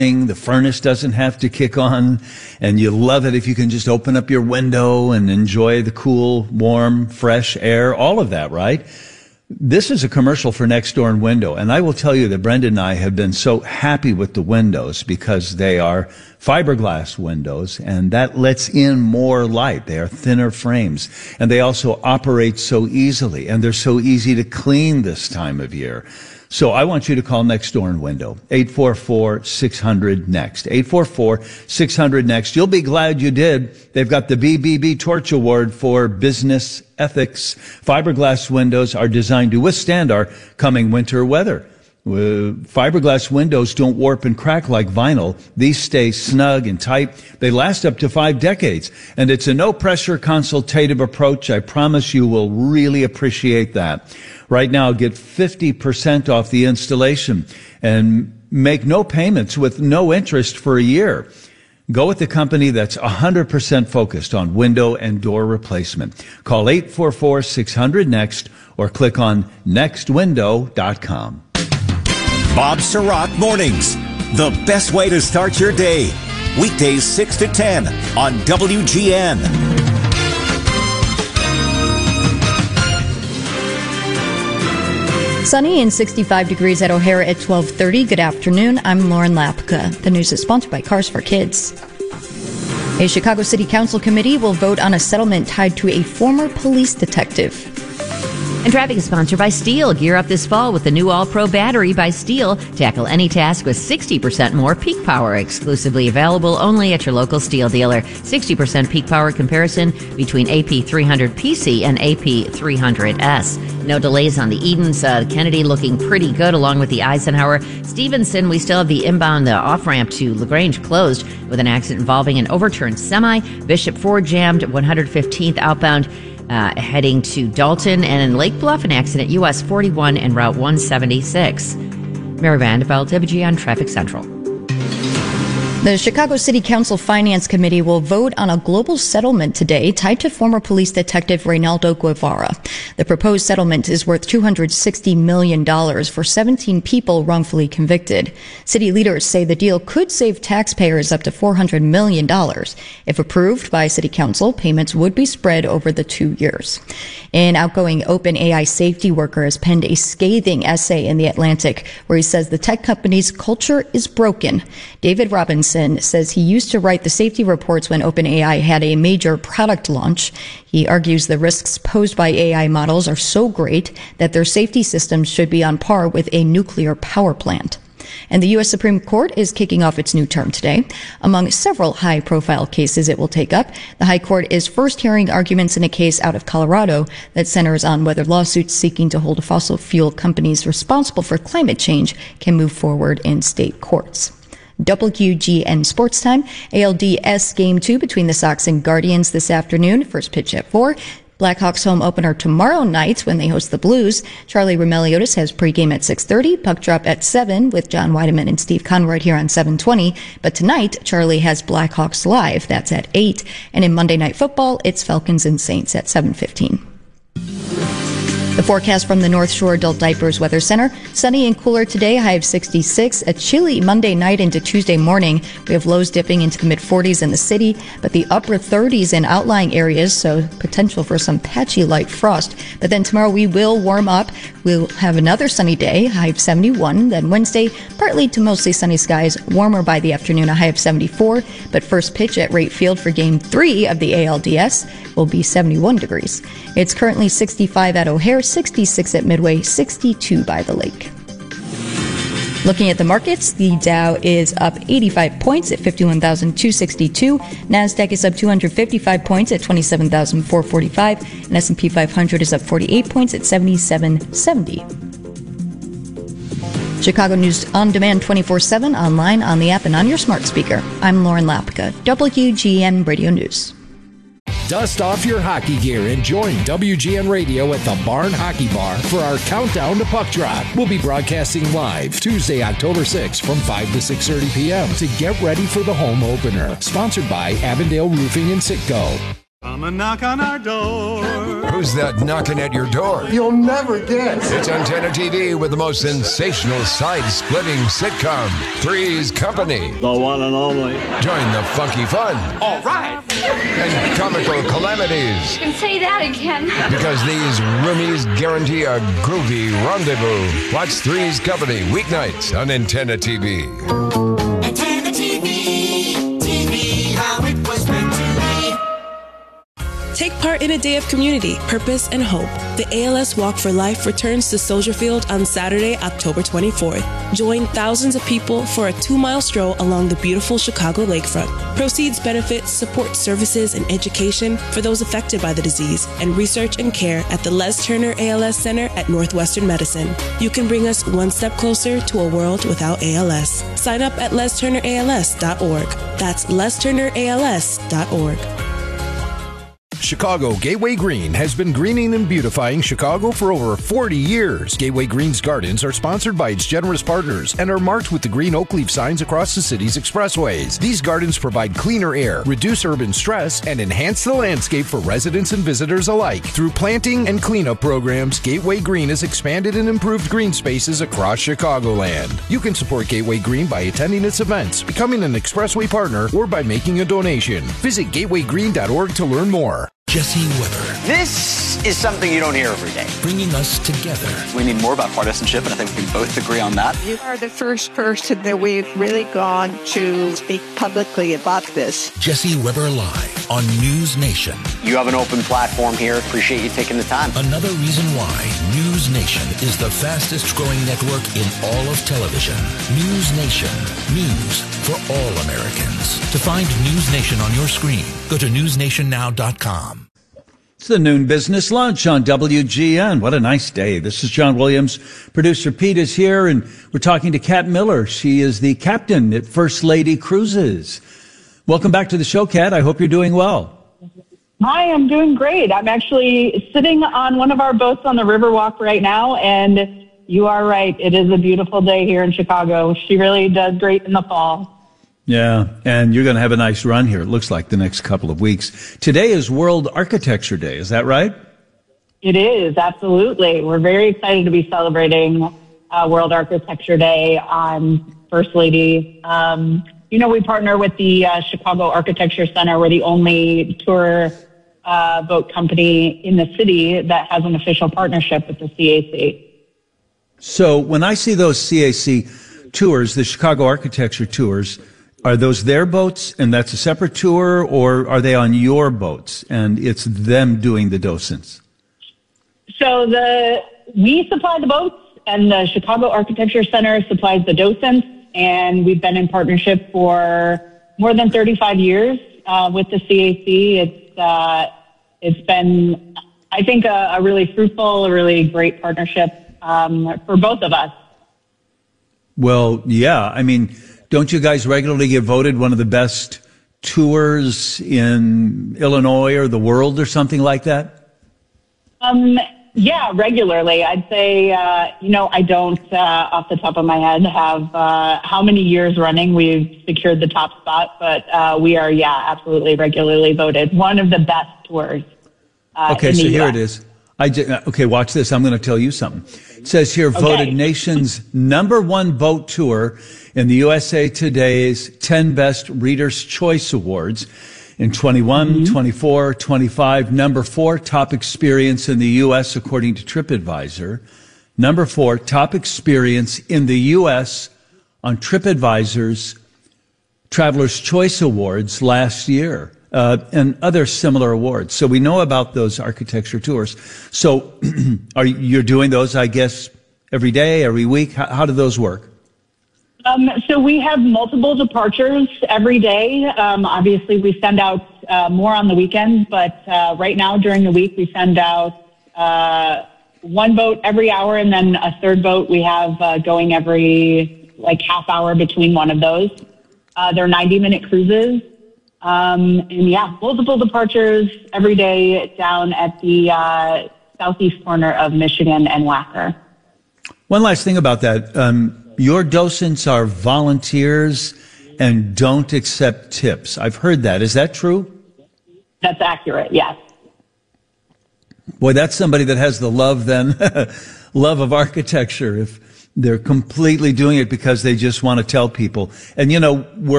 The furnace doesn't have to kick on, and you love it if you can just open up your window and enjoy the cool, warm, fresh air, all of that, right? This is a commercial for Nextdoor and Window, and I will tell you that Brenda and I have been so happy with the windows because they are fiberglass windows, and that lets in more light. They are thinner frames, and they also operate so easily, and they're so easy to clean this time of year. So I want you to call Nextdoor and Window, 844-600-NEXT, 844-600-NEXT. You'll be glad you did. They've got the BBB Torch Award for business ethics. Fiberglass windows are designed to withstand our coming winter weather. Fiberglass windows don't warp and crack like vinyl. These stay snug and tight. They last up to 5 decades. And it's a no-pressure consultative approach. I promise you will really appreciate that. Right now, get 50% off the installation and make no payments with no interest for a year. Go with the company that's 100% focused on window and door replacement. Call 844-600-NEXT or click on nextwindow.com. Bob Sirott Mornings, the best way to start your day. Weekdays 6 to 10 on WGN. Sunny and 65 degrees at O'Hare at 12:30. Good afternoon. I'm Lauren Lapka. The news is sponsored by Cars for Kids. A Chicago City Council committee will vote on a settlement tied to a former police detective. And traffic is sponsored by Steel. Gear up this fall with the new All-Pro battery by Steel. Tackle any task with 60% more peak power. Exclusively available only at your local Steel dealer. 60% peak power comparison between AP300PC and AP300S. No delays on the Edens. Kennedy looking pretty good along with the Eisenhower. Stevenson, we still have the inbound off-ramp to LaGrange closed with an accident involving an overturned semi. Bishop Ford jammed 115th outbound heading to Dalton, and in Lake Bluff, an accident US 41 and Route 176. Mary Vandeveld, WGN Traffic Central. The Chicago City Council Finance Committee will vote on a global settlement today tied to former police detective Reynaldo Guevara. The proposed settlement is worth $260 million for 17 people wrongfully convicted. City leaders say the deal could save taxpayers up to $400 million. If approved by City Council, payments would be spread over the 2 years. An outgoing OpenAI safety worker has penned a scathing essay in The Atlantic where he says the tech company's culture is broken. David Robinson says he used to write the safety reports when OpenAI had a major product launch. He argues the risks posed by AI models are so great that their safety systems should be on par with a nuclear power plant. And the U.S. Supreme Court is kicking off its new term today. Among several high-profile cases it will take up, the High Court is first hearing arguments in a case out of Colorado that centers on whether lawsuits seeking to hold fossil fuel companies responsible for climate change can move forward in state courts. WGN Sports Time. ALDS Game 2 between the Sox and Guardians this afternoon. First pitch at 4. Blackhawks home opener tomorrow night when they host the Blues. Charlie Roumeliotis has pregame at 6:30. Puck drop at 7 with John Weideman and Steve Conroy here on 720. But tonight, Charlie has Blackhawks Live. That's at 8. And in Monday Night Football, it's Falcons and Saints at 7:15. The forecast from the North Shore Adult Diapers Weather Center. Sunny and cooler today, high of 66. A chilly Monday night into Tuesday morning. We have lows dipping into the mid-40s in the city, but the upper 30s in outlying areas, so potential for some patchy light frost. But then tomorrow we will warm up. We'll have another sunny day, high of 71. Then Wednesday, partly to mostly sunny skies, warmer by the afternoon, a high of 74. But first pitch at Wright Field for Game 3 of the ALDS will be 71 degrees. It's currently 65 at O'Hare, 66 at Midway, 62 by the lake. Looking at the markets, the Dow is up 85 points at 51,262. NASDAQ is up 255 points at 27,445. And S&P 500 is up 48 points at 7770. Chicago News on demand 24/7, online, on the app, and on your smart speaker. I'm Lauren Lapka, WGN Radio News. Dust off your hockey gear and join WGN Radio at the Barn Hockey Bar for our Countdown to Puck Drop. We'll be broadcasting live Tuesday, October 6th from 5 to 6:30 p.m. to get ready for the home opener. Sponsored by Avondale Roofing and Sitco. Come and knock on our door. Who's that knocking at your door? You'll never guess. It's Antenna TV with the most sensational side-splitting sitcom, Three's Company. The one and only. Join the funky fun. All right. And comical calamities. You can say that again. Because these roomies guarantee a groovy rendezvous. Watch Three's Company weeknights on Antenna TV. Antenna TV, TV, how it was meant to be. Take part in a day of community, purpose, and hope. The ALS Walk for Life returns to Soldier Field on Saturday, October 24th. Join thousands of people for a 2-mile stroll along the beautiful Chicago lakefront. Proceeds benefit support services and education for those affected by the disease and research and care at the Les Turner ALS Center at Northwestern Medicine. You can bring us one step closer to a world without ALS. Sign up at lesturnерals.org. That's lesturnерals.org. Chicago Gateway Green has been greening and beautifying Chicago for over 40 years. Gateway Green's gardens are sponsored by its generous partners and are marked with the green oak leaf signs across the city's expressways. These gardens provide cleaner air, reduce urban stress, and enhance the landscape for residents and visitors alike. Through planting and cleanup programs, Gateway Green has expanded and improved green spaces across Chicagoland. You can support Gateway Green by attending its events, becoming an expressway partner, or by making a donation. Visit gatewaygreen.org to learn more. Jesse Weber. This is something you don't hear every day. Bringing us together. We need more about partisanship, and I think we can both agree on that. You are the first person that we've really gone to speak publicly about this. Jesse Weber Live on News Nation. You have an open platform here. Appreciate you taking the time. Another reason why News Nation is the fastest growing network in all of television. News Nation. News for all Americans. To find News Nation on your screen, go to newsnationnow.com. It's the Noon Business Lunch on WGN. What a nice day. This is John Williams. Producer Pete is here, and we're talking to Kat Miller. She is the captain at First Lady Cruises. Welcome back to the show, Kat. I hope you're doing well. Hi, I'm doing great. I'm actually sitting on one of our boats on the Riverwalk right now, and you are right. It is a beautiful day here in Chicago. She really does great in the fall. Yeah, and you're going to have a nice run here, it looks like, the next couple of weeks. Today is World Architecture Day. Is that right? It is, absolutely. We're very excited to be celebrating World Architecture Day on First Lady. We partner with the Chicago Architecture Center. We're the only tour boat company in the city that has an official partnership with the CAC. So when I see those CAC tours, the Chicago Architecture Tours, are those their boats and that's a separate tour, or are they on your boats and it's them doing the docents? So we supply the boats and the Chicago Architecture Center supplies the docents, and we've been in partnership for more than 35 years with the CAC. It's been, I think, a really fruitful, a really great partnership for both of us. Well, yeah. I mean, don't you guys regularly get voted one of the best tours in Illinois or the world or something like that? Yeah, regularly. I'd say, I don't, off the top of my head, have how many years running we've secured the top spot, but we are, absolutely regularly voted one of the best tours. Okay, so here it is. Okay, watch this. I'm going to tell you something. It says here, voted nation's #1 boat tour in the USA Today's 10 Best Reader's Choice Awards. In 21, 24, 25, number 4 top experience in the U.S. according to TripAdvisor. Number 4 top experience in the U.S. on TripAdvisor's Traveler's Choice Awards last year. And other similar awards. So we know about those architecture tours. So you're doing those, I guess, every day, every week? How do those work? So we have multiple departures every day. Obviously, we send out more on the weekends, but right now during the week, we send out one boat every hour, and then a third boat we have going every half hour between one of those. They're 90-minute cruises. Multiple departures every day down at the southeast corner of Michigan and Wacker. One last thing about that. Your docents are volunteers and don't accept tips. I've heard that. Is that true? That's accurate, yes. Boy, that's somebody that has the love then, love of architecture. If they're completely doing it because they just want to tell people. And, you know, we're